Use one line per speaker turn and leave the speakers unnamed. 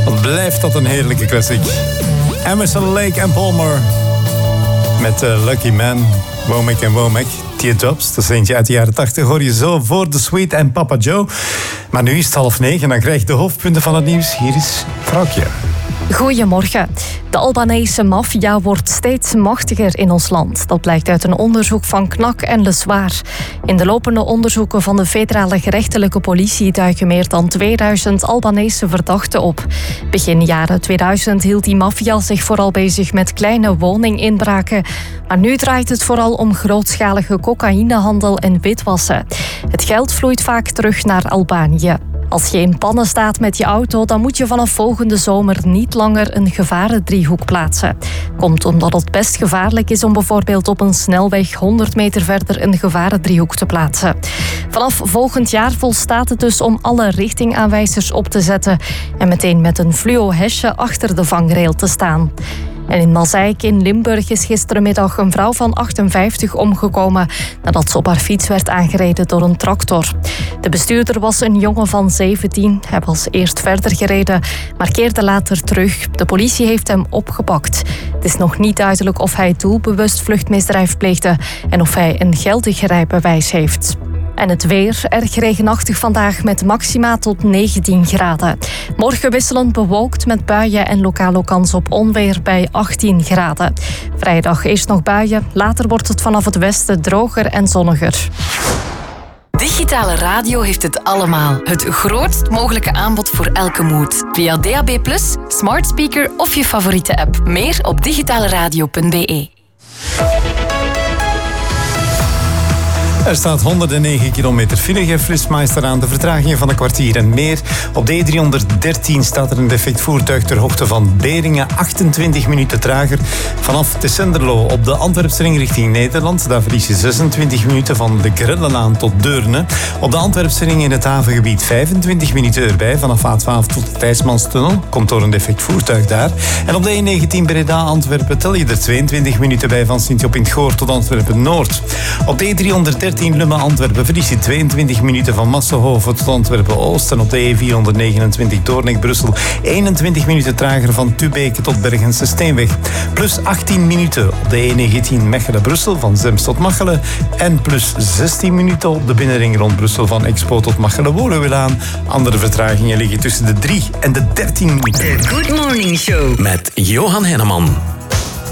Wat blijft dat een heerlijke classic. Emerson, Lake en Palmer met Lucky Man, Womack en Womack. Teardrops, dat is eentje uit de jaren 80. Hoor je zo voor The Sweet en Papa Joe. Maar nu is het 8:30, dan krijg je de hoofdpunten van het nieuws. Hier is Vrouwtje.
Goedemorgen. De Albanese maffia wordt steeds machtiger in ons land. Dat blijkt uit een onderzoek van KNAK en Le Soir. In de lopende onderzoeken van de federale gerechtelijke politie duiken meer dan 2000 Albanese verdachten op. Begin jaren 2000 hield die maffia zich vooral bezig met kleine woninginbraken. Maar nu draait het vooral om grootschalige cocaïnehandel en witwassen. Het geld vloeit vaak terug naar Albanië. Als je in pannen staat met je auto, dan moet je vanaf volgende zomer niet langer een gevarendriehoek plaatsen. Komt omdat het best gevaarlijk is om bijvoorbeeld op een snelweg 100 meter verder een gevarendriehoek te plaatsen. Vanaf volgend jaar volstaat het dus om alle richtingaanwijzers op te zetten en meteen met een fluo hesje achter de vangrail te staan. En in Mazeik in Limburg is gisterenmiddag een vrouw van 58 omgekomen nadat ze op haar fiets werd aangereden door een tractor. De bestuurder was een jongen van 17. Hij was eerst verder gereden, maar keerde later terug. De politie heeft hem opgepakt. Het is nog niet duidelijk of hij doelbewust vluchtmisdrijf pleegde en of hij een geldig rijbewijs heeft. En het weer, erg regenachtig vandaag met maxima tot 19 graden. Morgen wisselend bewolkt met buien en lokale kans op onweer bij 18 graden. Vrijdag eerst nog buien, later wordt het vanaf het westen droger en zonniger.
Digitale radio heeft het allemaal. Het grootst mogelijke aanbod voor elke mood. Via DAB+, smart speaker of je favoriete app. Meer op digitaleradio.be.
Er staat 109 kilometer file, geeft Flitsmeister aan. De vertragingen van een kwartier en meer. Op de E313 staat er een defect voertuig ter hoogte van Beringen. 28 minuten trager. Vanaf Tessenderlo op de Antwerpsring richting Nederland. Daar verlies je 26 minuten van de Grellenlaan tot Deurne. Op de Antwerpsring in het havengebied 25 minuten erbij. Vanaf A12 tot de Thijsmanstunnel. Komt door een defect voertuig daar. En op de E19 Breda-Antwerpen tel je er 22 minuten bij. Van Sint-Job in het Goor tot Antwerpen-Noord. Op de E313 Lummen-Antwerpen verlies je 22 minuten van Massenhoven tot Antwerpen-Oost. En op de E429 Doornik-Brussel 21 minuten trager van Tubeke tot Bergense Steenweg. Plus 18 minuten op de E19 Mechelen-Brussel van Zems tot Machelen. En plus 16 minuten op de binnenring rond Brussel van Expo tot Machelen-Woluwelaan. Andere vertragingen liggen tussen de 3 en de 13 minuten.
The Good Morning Show met Johan Henneman.